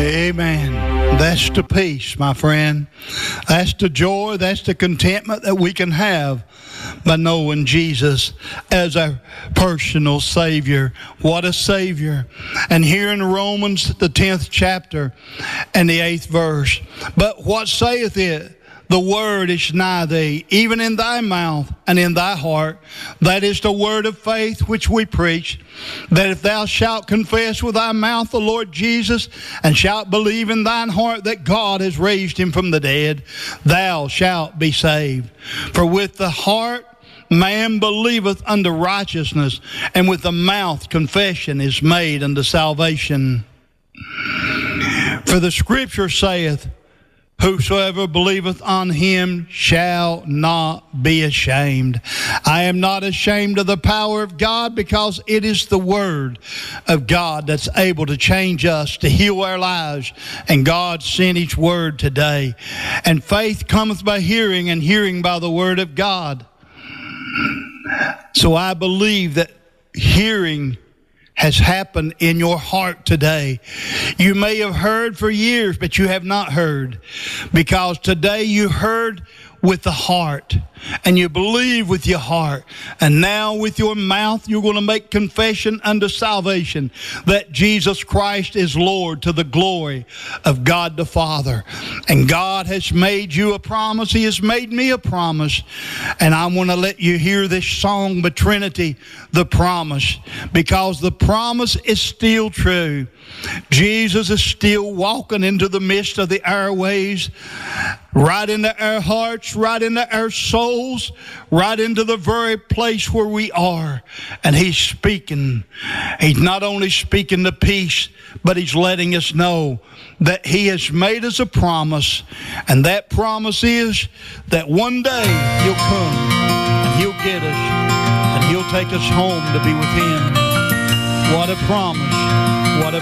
Amen. That's the peace, my friend. That's the joy, that's the contentment that we can have by knowing Jesus as our personal Savior. What a Savior. And here in Romans, the 10th chapter and the 8th verse, but what saith it? The word is nigh thee, even in thy mouth and in thy heart. That is the word of faith which we preach, that if thou shalt confess with thy mouth the Lord Jesus, and shalt believe in thine heart that God has raised him from the dead, thou shalt be saved. For with the heart man believeth unto righteousness, and with the mouth confession is made unto salvation. For the scripture saith, whosoever believeth on him shall not be ashamed. I am not ashamed of the power of God, because it is the word of God that's able to change us, to heal our lives. And God sent his word today. And faith cometh by hearing, and hearing by the word of God. So I believe that hearing has happened in your heart today. You may have heard for years, but you have not heard, because today you heard with the heart, and you believe with your heart, and now with your mouth you're going to make confession unto salvation that Jesus Christ is Lord, to the glory of God the Father. And God has made you a promise. He has made me a promise, and I want to let you hear this song by Trinity, The Promise, because the promise is still true. Jesus is still walking into the midst of the airways, right into our hearts, right into our souls, right into the very place where we are. And he's speaking. He's not only speaking the peace, but he's letting us know that he has made us a promise. And that promise is that one day he'll come and he'll get us and he'll take us home to be with him. What a promise. What a